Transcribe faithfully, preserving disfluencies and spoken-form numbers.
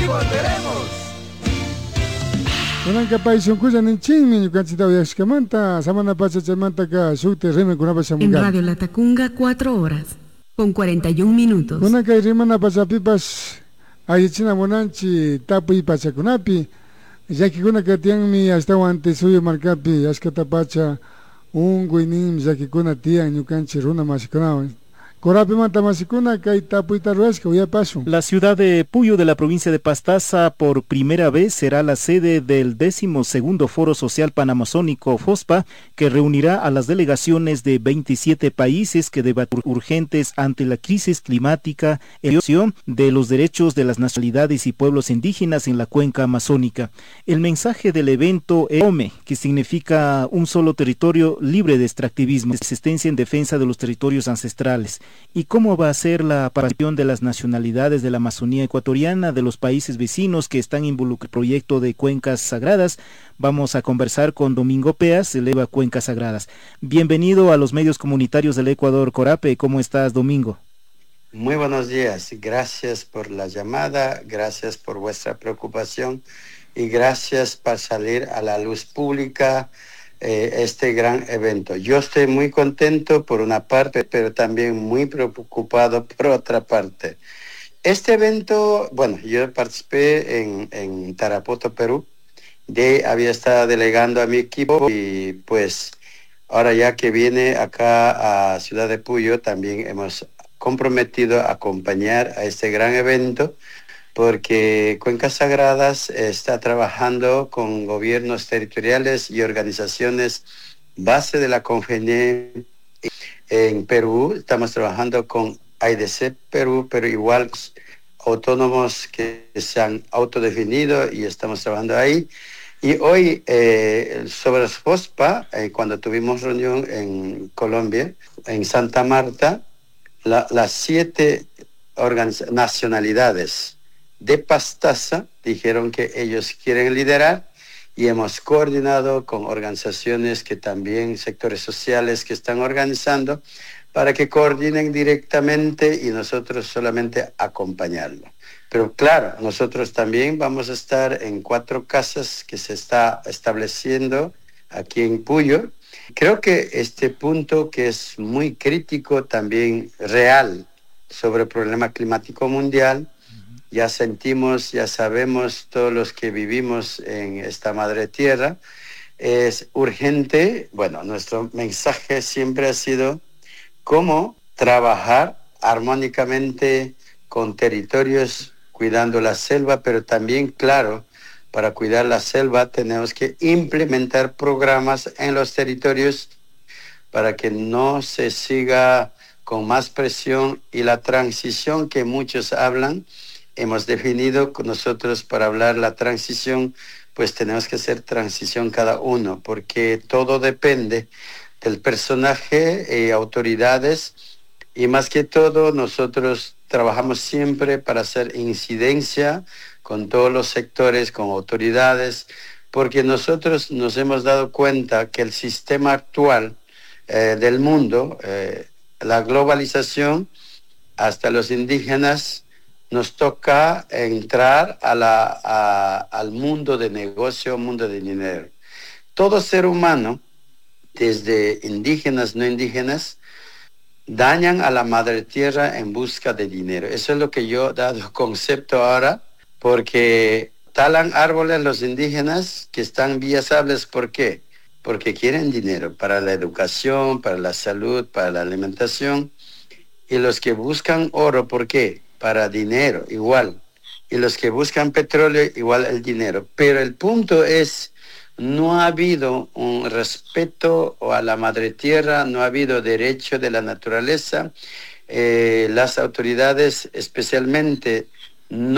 volveremos. Kunanka paisyon kuya ninchingmi ñukanchita uyashkamanta samana pachachamantaka shukti rime En Radio Latacunga, cuatro horas, con cuarenta y un minutos. Kunanka rimana pachapipas ayichina monanchi tapuy pachakunapi llakikuna katianmi ashtawan suyo markapi ashkata pacha unguinim llakikuna tian ñukanchi runa mashikunawan. La ciudad de Puyo de la provincia de Pastaza por primera vez será la sede del décimo segundo Foro Social Panamazónico FOSPA, que reunirá a las delegaciones de veintisiete países que debaten urgentes ante la crisis climática y de los derechos de las nacionalidades y pueblos indígenas en la cuenca amazónica. El mensaje del evento es OME, que significa un solo territorio libre de extractivismo, existencia en defensa de los territorios ancestrales. ¿Y cómo va a ser la participación de las nacionalidades de la Amazonía ecuatoriana, de los países vecinos que están involucrados en el proyecto de Cuencas Sagradas? Vamos a conversar con Domingo Peas, de Leva Cuencas Sagradas. Bienvenido a los medios comunitarios del Ecuador, Corape. ¿Cómo estás, Domingo? Muy buenos días. Gracias por la llamada, gracias por vuestra preocupación y gracias por salir a la luz pública Eh, este gran evento. Yo estoy muy contento por una parte, pero también muy preocupado por otra parte. Este evento, bueno, yo participé en, en Tarapoto, Perú. De había estado delegando a mi equipo y pues ahora ya que viene acá a Ciudad de Puyo, también hemos comprometido a acompañar a este gran evento, porque Cuencas Sagradas está trabajando con gobiernos territoriales y organizaciones base de la CONFENE en Perú. Estamos trabajando con A I D C Perú, pero igual autónomos que se han autodefinido y estamos trabajando ahí. Y hoy eh, sobre FOSPA, eh, cuando tuvimos reunión en Colombia, en Santa Marta, la, las siete nacionalidades de Pastaza dijeron que ellos quieren liderar y hemos coordinado con organizaciones que también, sectores sociales que están organizando para que coordinen directamente y nosotros solamente acompañarlo. Pero claro, nosotros también vamos a estar en cuatro casas que se está estableciendo aquí en Puyo. Creo que este punto que es muy crítico, también real, sobre el problema climático mundial, ya sentimos, ya sabemos todos los que vivimos en esta madre tierra, es urgente. Bueno, nuestro mensaje siempre ha sido cómo trabajar armónicamente con territorios, cuidando la selva, pero también, claro, para cuidar la selva tenemos que implementar programas en los territorios para que no se siga con más presión y la transición que muchos hablan. Hemos definido con nosotros para hablar la transición, pues tenemos que hacer transición cada uno, porque todo depende del personaje y autoridades, y más que todo nosotros trabajamos siempre para hacer incidencia con todos los sectores, con autoridades, porque nosotros nos hemos dado cuenta que el sistema actual eh, del mundo, eh, la globalización, hasta los indígenas, nos toca entrar a la, a, al mundo de negocio, mundo de dinero. Todo ser humano, desde indígenas, no indígenas, dañan a la madre tierra en busca de dinero. Eso es lo que yo he dado concepto ahora, porque talan árboles los indígenas que están viables. ¿Por qué? Porque quieren dinero para la educación, para la salud, para la alimentación. Y los que buscan oro, ¿por qué? Para dinero, igual. Y los que buscan petróleo, igual el dinero. Pero el punto es, no ha habido un respeto a la madre tierra, no ha habido derecho de la naturaleza. Eh, las autoridades especialmente no